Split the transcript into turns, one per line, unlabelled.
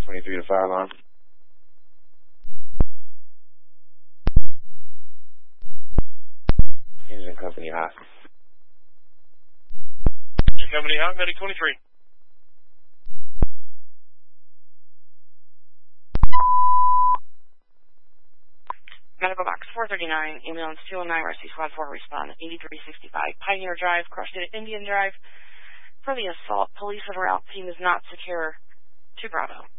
23 to fire alarm. Engine company hot.
Engine company hot, medic 23.
Medical box 439, ambulance 209, rescue squad 4, respond 8365. Pioneer Drive, crushed at Indian Drive. For the assault, police en route, team is not secure. 2 Bravo.